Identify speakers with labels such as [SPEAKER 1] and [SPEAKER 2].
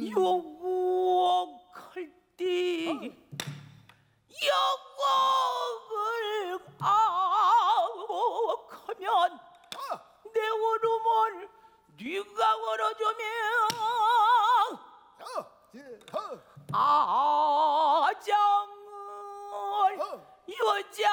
[SPEAKER 1] 욕할 때 영광을 하면 내 울음을 네가 걸어주면 아장을 여자